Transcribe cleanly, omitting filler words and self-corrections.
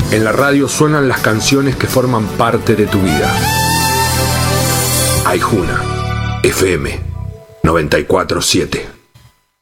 En la radio suenan las canciones que forman parte de tu vida. Aijuna, FM 94.7.